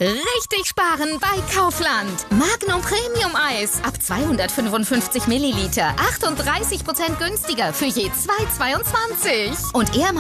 Richtig sparen bei Kaufland. Magnum Premium Eis ab 255 Milliliter. 38% günstiger für je 2,22. Und